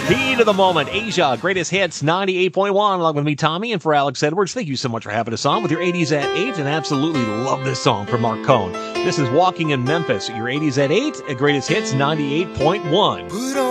Heat of the moment, Asia, greatest hits, 98.1, along with me, Tommy, and for Alex Edwards. Thank you so much for having us on with your 80s at 8, and absolutely love this song from Mark Cohn. This is Walking in Memphis, your 80s at 8, greatest hits, 98.1.